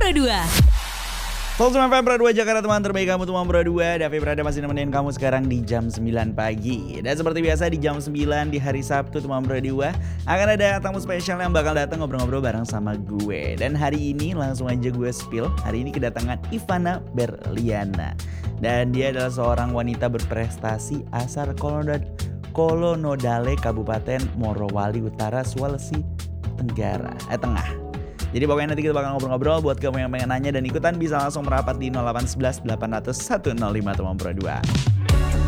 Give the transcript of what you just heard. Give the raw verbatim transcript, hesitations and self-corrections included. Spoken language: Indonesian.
Pro dua. Selamat sembilan F M Pro dua Jakarta, teman terbaik kamu teman Pro dua. Davi Prada masih nemenin kamu sekarang di jam sembilan pagi. Dan seperti biasa di jam sembilan di hari Sabtu teman Pro dua akan ada tamu spesial yang bakal datang ngobrol-ngobrol bareng sama gue. Dan hari ini langsung aja gue spill. Hari ini kedatangan Ivana Berliana. Dan dia adalah seorang wanita berprestasi asal Kolonodale, Kabupaten Morowali Utara, Sulawesi Tenggara, eh Tengah. Jadi pokoknya nanti kita bakal ngobrol-ngobrol. Buat kamu yang pengen nanya dan ikutan bisa langsung merapat di nol delapan satu satu delapan nol nol satu nol lima teman Pro dua.